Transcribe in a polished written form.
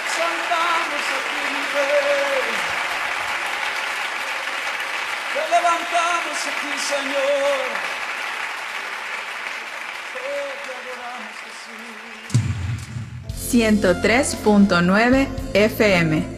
exaltamos a ti, Rey. Te levantamos a ti, Señor. Oh, te adoramos, Jesús. 103.9 FM